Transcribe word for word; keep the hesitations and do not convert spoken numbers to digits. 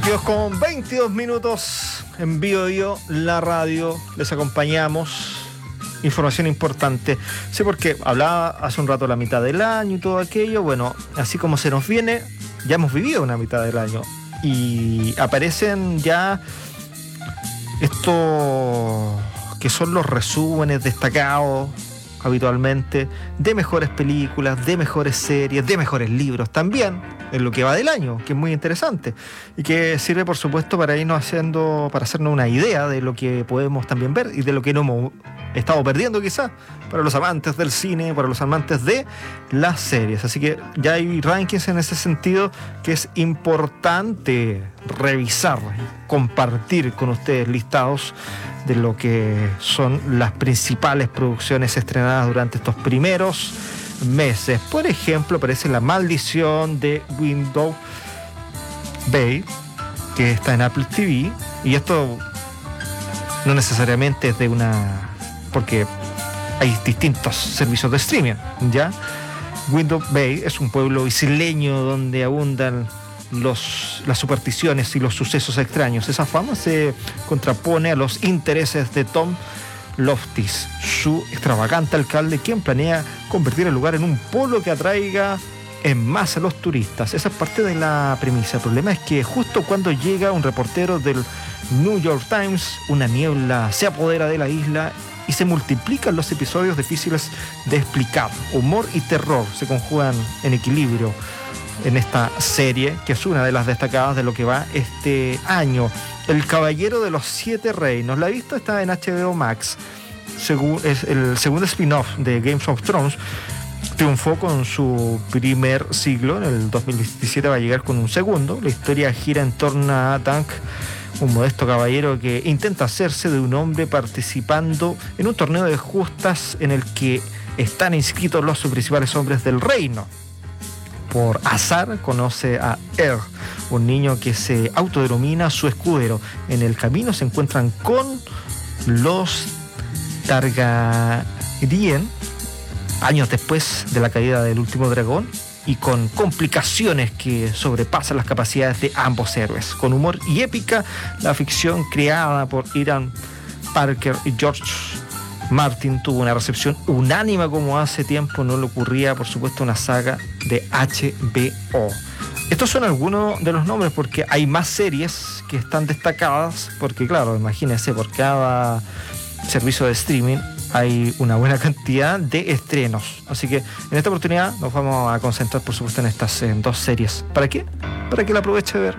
Con veintidós minutos en Bio Bio, la radio, les acompañamos. Información importante. Sí, porque hablaba hace un rato la mitad del año y todo aquello. Bueno, así como se nos viene, ya hemos vivido una mitad del año y aparecen ya estos que son los resúmenes destacados habitualmente de mejores películas, de mejores series, de mejores libros también, en lo que va del año, que es muy interesante y que sirve, por supuesto, para irnos haciendo, para hacernos una idea de lo que podemos también ver y de lo que no hemos estado perdiendo quizás, para los amantes del cine, para los amantes de las series. Así que ya hay rankings en ese sentido que es importante revisar, compartir con ustedes listados de lo que son las principales producciones estrenadas durante estos primeros meses. Por ejemplo, aparece La Maldición de Window Bay, que está en Apple T V, y esto no necesariamente es de una... porque hay distintos servicios de streaming, ¿ya? Window Bay es un pueblo isleño donde abundan los, las supersticiones y los sucesos extraños. Esa fama se contrapone a los intereses de Tom Loftis, su extravagante alcalde, quien planea convertir el lugar en un polo que atraiga en masa a los turistas. Esa es parte de la premisa. El problema es que justo cuando llega un reportero del New York Times, una niebla se apodera de la isla y se multiplican los episodios difíciles de explicar. Humor y terror se conjugan en equilibrio en esta serie, que es una de las destacadas de lo que va este año. El Caballero de los Siete Reinos. La vista está en H B O Max. Según, es el segundo spin-off de Game of Thrones. Triunfó con su primer siglo. En el dos mil diecisiete va a llegar con un segundo. La historia gira en torno a Dunk, un modesto caballero que intenta hacerse de un hombre participando en un torneo de justas en el que están inscritos los principales hombres del reino. Por azar conoce a Er, un niño que se autodenomina su escudero. En el camino se encuentran con los Targaryen, años después de la caída del último dragón, y con complicaciones que sobrepasan las capacidades de ambos héroes. Con humor y épica, la ficción creada por Ian Parker y George Martin tuvo una recepción unánime como hace tiempo no le ocurría, por supuesto, una saga de H B O. Estos son algunos de los nombres porque hay más series que están destacadas, porque claro, imagínense, por cada servicio de streaming hay una buena cantidad de estrenos. Así que en esta oportunidad nos vamos a concentrar, por supuesto, en estas en dos series. ¿Para qué? Para que la aproveche de ver.